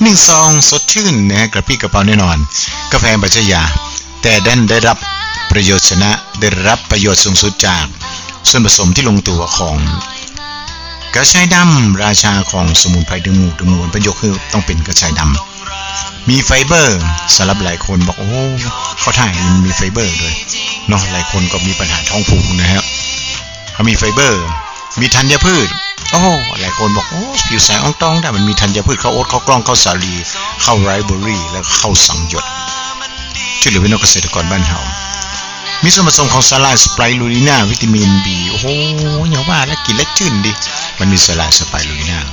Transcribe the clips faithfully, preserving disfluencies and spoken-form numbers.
หนึ่งซองสดชื่นนะฮะกระปี้กระเป๋าแน่นอนกาแฟบัจยาแต่ดันได้รับประโยชน์ชนะได้รับประโยชน์สูงสุดจากส่วนผสมที่ลงตัวของกระชายดำราชาของสมุนไพรดึงหมู่ดึงมวลประโยชน์คือต้องเป็นกระชายดำมีไฟเบอร์สำหรับหลายคนบอกโอ้เขาถ่ายมันมีไฟเบอร์ด้วยเนาะหลายคนก็มีปัญหาท้องผูกนะครับเขามีไฟเบอร์มีธัญพืชโอ้หลายคนบอกโอ้ผิวใสอ่องตองได้มันมีธัญพืชข้าวโอ๊ตข้าวกล้องข้าวสาลีข้าวไรซ์เบอร์รี่แล้วข้าวสังหยดช่วยเหลือพี่น้องเกษตรกรบ้านเฮามีส่วนผสมของสาลายสไปรูลิน่าวิตามิน B โอ้โหอย่าว่าแล้วกินแล้วชื่นดิมันมีสาลายสไปรูลิน่า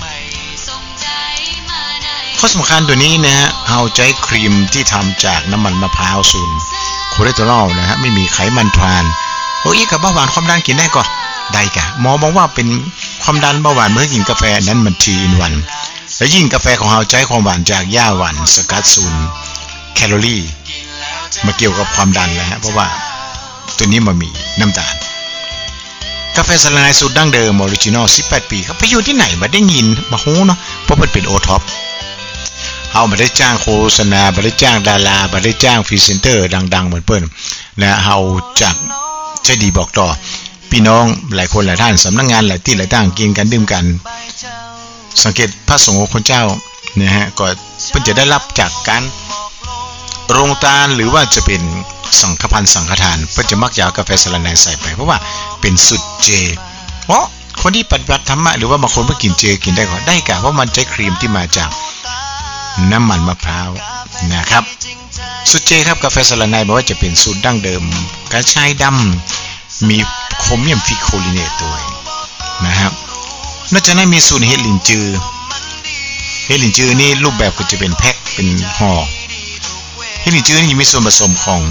ข้อสำคัญตัวนี้นะฮะเอาใจครีมที่ทำจากน้ำมันมะพร้าวศูนย์คอเลสเตอรอลนะฮะไม่มีไขมันทรานโอ้ยกับเบาหวานความดันกินได้ก่อนได้กะหมอบอกว่าเป็นความดันเบาหวานเมื่อกินกาแฟนั้นมันทีอินวันและยิ่งกาแฟของเราใช้ความหวานจากหญ้าหวานสกัดศูนย์แคลอรี่มาเกี่ยวกับความดันแล้วฮะเพราะว่าตัวนี้มันมีน้ำตาลกาแฟสละลายสูตรดั้งเดิมออริจินอลสิบแปดปีครับไปอยู่ที่ไหนมาได้ยินมาโหเนาะเพราะมันเป็นโอท็อปเอามาได้จ้างโฆษณามาได้จ้างดารามาได้จ้างพรีเซนเตอร์ดังๆเหมือนเปิ้ลนะเอาจากใจดีบอกต่อพี่น้องหลายคนหลายท่านสำนักงานหลายที่หลายต่างกินกันดื่มกันสังเกตพระสงฆ์ของคนเจ้านะฮะก็เพิ่นจะได้รับจากการโรงทานหรือว่าจะเป็นสังฆพันธ์สังฆทานเพื่อจะมักยากาแฟสละลายใส่ไปเพราะว่าเป็นสุดเจเพราะคนที่ปฏิบัติธรรมะหรือว่าบางคนเมื่อกินเจกินได้ก็ได้กะเพราะมันใช้ครีมที่มาจากน้ำมันมะพร้าวนะครับสุดเจครับกาแฟสละลายบอกว่าจะเป็นสูตรดั้งเดิมกระชายดำมีโครเมียมฟิโคลิเนตด้วยนะครับนอกจากนั้นมีสูตรเฮดลินจือเฮดลินจือนี่รูปแบบก็จะเป็นแพ็คเป็นห่อเฮดลินจือนี่มีส่วนผสมของ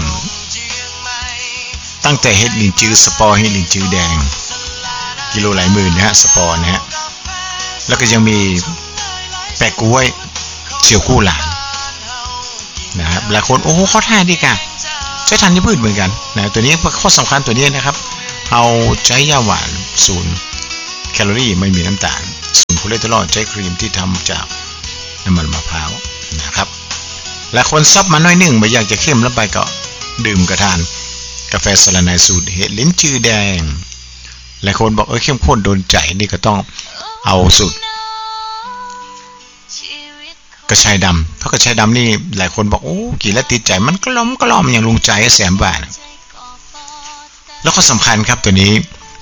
ตั้งแต่เฮดลินจือสปอร์เฮดลินจือแดงกิโลหลายหมื่นนะฮะสปอร์นะฮะแล้วก็ยังมีแปะกล้วยเชียวคู่หลานนะครับหลายคนโอ้โหเขาท่าดีกันใช้ธัญพืชเหมือนกันนะตัวนี้ข้อสำคัญตัวนี้นะครับเอาใช้ยาหวานศูนย์แคลอรี่ไม่มีน้ำตาลศูนย์คอเลสเตอรอลใช้ครีมที่ทำจากน้ำมันมะพร้าวนะครับหลายคนซับมาหน่อยหนึ่งไม่อยากจะเข้มแล้วไปก็ดื่มกระทานกาแฟสละลายสูตรเห็ดลิ้นจือแดงหลายคนบอกเออเข้มข้นโดนใจนี่ก็ต้องเอาสูตรกระชายดำเพราะกระชายดำนี่หลายคนบอกโอ้กินแล้วติดใจมันกล้อมกล้อมอย่างลุงใจแสมบาทแล้วก็สำคัญครับตัวนี้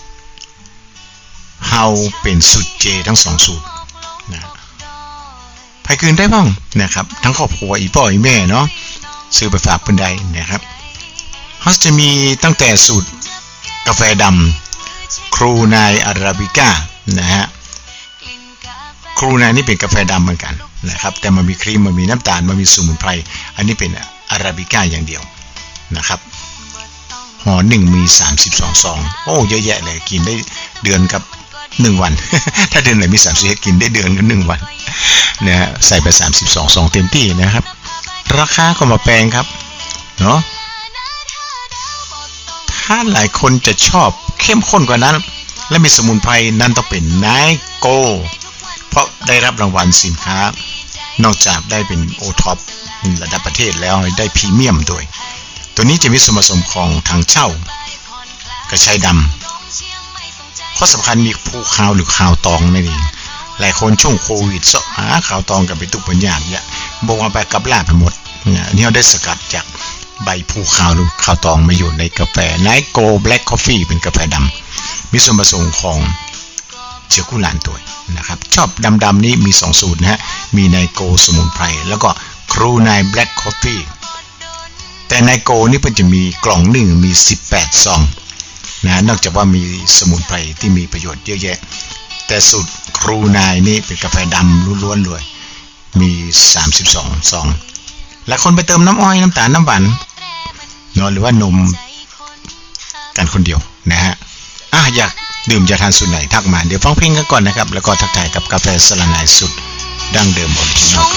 เฮาเป็นสูตรเจทั้งสองสูตรนะไปคืนได้บ้างนะครับทั้งครอบครัวอีพ่ออีแม่เนาะซื้อไปฝากเพิ่นได้นะครับเขาจะมีตั้งแต่สูตรกาแฟดำครูนายอาราบิก้านะฮะครูนายนี่เป็นกาแฟดำเหมือนกันนะครับแต่มันมีครีมมันมีน้ำตาลมันมีสมุนไพรอันนี้เป็นอาราบิก้าอย่างเดียวนะครับห่อหนึ่งมีสามสิบสองซองโอ้เยอะแยะเลยกินได้เดือนกับหนึ่งวัน ถ้าเดือนไหนมีสามสิบเอ็ดกินได้เดือนกับหนึ่งวันนะฮะใส่ไปสามสิบสองซองเต็มที่นะครับราคาก็มาแพงครับเนาะถ้าหลายคนจะชอบเข้มข้นกว่านั้นและมีสมุนไพรนั่นต้องเป็นไนโกเพราะได้รับรางวัลสินค้านอกจากได้เป็นโอท็อประดับประเทศแล้วได้พรีเมียมด้วยตัวนี้จะมีส่วนผสมของถังเช่ากระชายดำข้อสำคัญมีผู้ขาวหรือขาวตองนั่นเองหลายคนช่วงโควิดสหาขาวตองกับไปตุกปัญญาเนี่ยบอกว่าไปกับลาไปหมดเนี่ยนี่เราได้สกัดจากใบผู้ขาวหรือขาวตองมาอยู่ในกาแฟไนโกแบล็คคอฟฟี่เป็นกาแฟดำมีส่วนผสมของเชื้อกุหลาบตัวนะครับชอบดำๆนี้มีสองสูตรนะฮะมีไนโกสมุนไพรแล้วก็ครูนายแบล็คคอฟฟี่แต่ไนโกนี่มันจะมีกล่องหนึ่งมีสิบแปดซองนะนอกจากว่ามีสมุนไพรที่มีประโยชน์เยอะแยะแต่สูตรครูนายนี่เป็นกาแฟดำล้วนๆเลยมีสามสิบสองซองและคนไปเติมน้ำอ้อยน้ำตาลน้ำหวานเนาะหรือว่านมกันคนเดียวนะฮะอ่ะอยากดื่มจะทานสูตรไหนทักมาเดี๋ยวฟังเพลงกันก่อนนะครับแล้วก็ทักทายกับกาแฟสละลายสูตรดั้งเดิมออริจินอล